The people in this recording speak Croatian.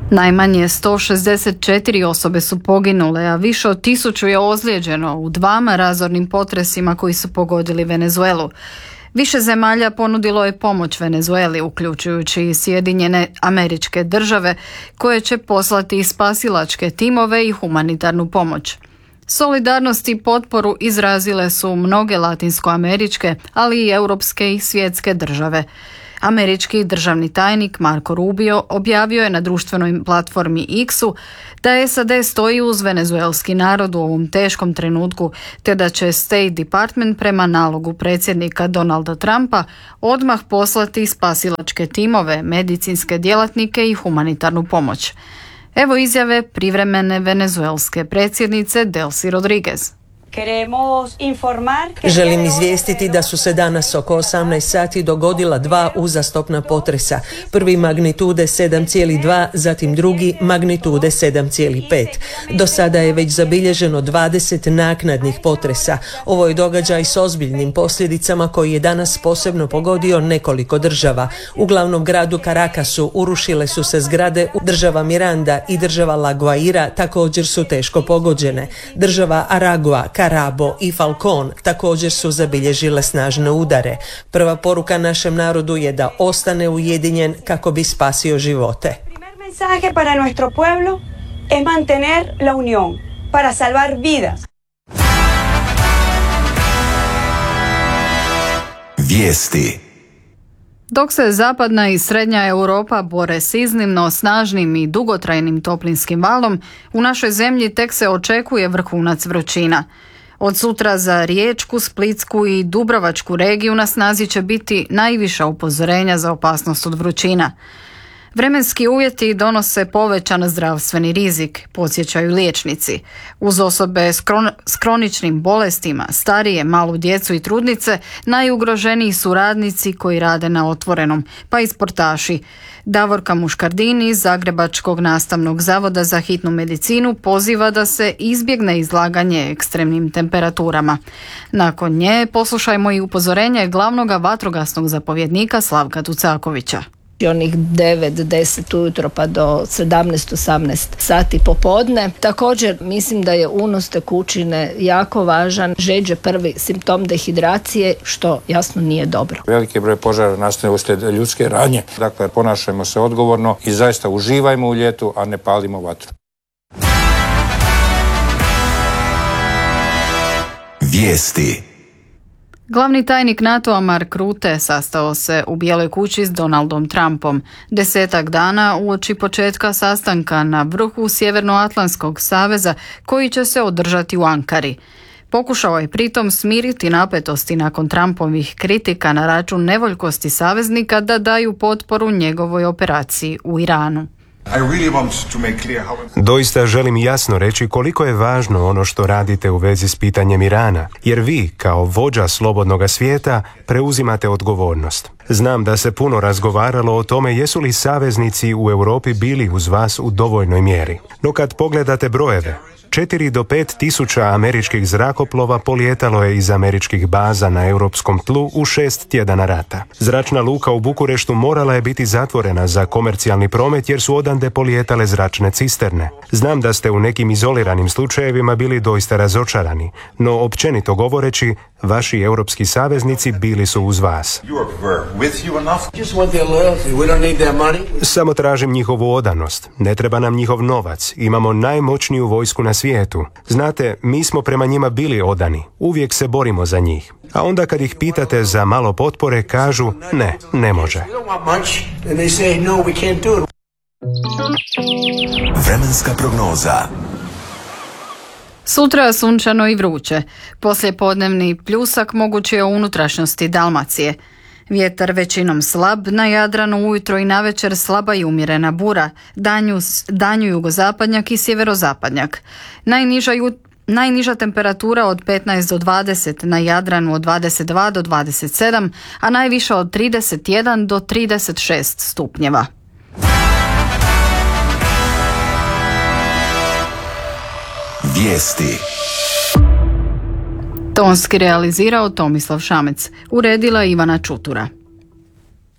Najmanje 164 osobe su poginule, a više od 1000 je ozlijeđeno u 2 razornim potresima koji su pogodili Venezuelu. Više zemalja ponudilo je pomoć Venezueli, uključujući i Sjedinjene Američke Države, koje će poslati spasilačke timove i humanitarnu pomoć. Solidarnost i potporu izrazile su mnoge latinskoameričke, ali i europske i svjetske države. Američki državni tajnik Marco Rubio objavio je na društvenoj platformi X-u da SAD stoji uz venezuelski narod u ovom teškom trenutku, te da će State Department prema nalogu predsjednika Donalda Trumpa odmah poslati spasilačke timove, medicinske djelatnike i humanitarnu pomoć. Evo izjave privremene venezuelske predsjednice Delcy Rodriguez. Želim izvijestiti da su se danas oko 18 sati dogodila 2 uzastopna potresa. Prvi magnitude 7,2, zatim drugi magnitude 7,5. Do sada je već zabilježeno 20 naknadnih potresa. Ovo je događaj s ozbiljnim posljedicama koji je danas posebno pogodio nekoliko država. U glavnom gradu Caracasu urušile su se zgrade, država Miranda i država La Guaira također su teško pogođene. Država Aragua, Carabo i Falcón također su zabilježile snažne udare. Prva poruka našem narodu je da ostane ujedinjen kako bi spasio živote. Primer mensaje para nuestro pueblo es mantener la unión para salvar vidas. Vijesti. Dok se zapadna i srednja Europa bore s iznimno snažnim i dugotrajnim toplinskim valom, u našoj zemlji tek se očekuje vrhunac vrućina. Od sutra za Riječku, Splitsku i Dubrovačku regiju na snazi će biti najviša upozorenja za opasnost od vrućina. Vremenski uvjeti donose povećan zdravstveni rizik, podsjećaju liječnici. Uz osobe s kroničnim bolestima, starije, malu djecu i trudnice, najugroženiji su radnici koji rade na otvorenom, pa i sportaši. Davorka Muškardini iz Zagrebačkog nastavnog zavoda za hitnu medicinu poziva da se izbjegne izlaganje ekstremnim temperaturama. Nakon nje poslušajmo i upozorenje glavnog vatrogasnog zapovjednika Slavka Tucakovića. Onih 9-10 ujutro pa do 17-18 sati popodne. Također mislim da je unos tekućine jako važan. Žeđ je prvi simptom dehidracije, što jasno nije dobro. Veliki broj požara nastaje uslijed ljudske radnje. Dakle, ponašajmo se odgovorno i zaista uživajmo u ljetu, a ne palimo vatru. Vijesti. Glavni tajnik NATO-a Mark Rutte sastao se u Bijeloj kući s Donaldom Trumpom 10 dana uoči početka sastanka na vrhu Sjevernoatlantskog saveza koji će se održati u Ankari. Pokušao je pritom smiriti napetosti nakon Trumpovih kritika na račun nevoljkosti saveznika da daju potporu njegovoj operaciji u Iranu. Doista želim jasno reći koliko je važno ono što radite u vezi s pitanjem Irana, jer vi, kao vođa slobodnoga svijeta, preuzimate odgovornost. Znam da se puno razgovaralo o tome jesu li saveznici u Europi bili uz vas u dovoljnoj mjeri. No kad pogledate brojeve, 4 do 5 tisuća američkih zrakoplova polijetalo je iz američkih baza na europskom tlu u 6 tjedana rata. Zračna luka u Bukureštu morala je biti zatvorena za komercijalni promet jer su odande polijetale zračne cisterne. Znam da ste u nekim izoliranim slučajevima bili doista razočarani, no općenito govoreći, vaši europski saveznici bili su uz vas. Samo tražim njihovu odanost. Ne treba nam njihov novac. Imamo najmoćniju vojsku na svijetu. Znate, mi smo prema njima bili odani. Uvijek se borimo za njih. A onda kad ih pitate za malo potpore, kažu ne može. Vremenska prognoza. Sutra sunčano i vruće. Poslijepodnevni pljusak moguć je u unutrašnjosti Dalmacije. Vjetar većinom slab, na Jadranu ujutro i navečer slaba i umjerena bura, danju jugozapadnjak i sjeverozapadnjak. Najniža temperatura od 15 do 20, na Jadranu od 22 do 27, a najviša od 31 do 36 stupnjeva. Vijesti. Tonski realizirao Tomislav Šamec, uredila Ivana Čutura.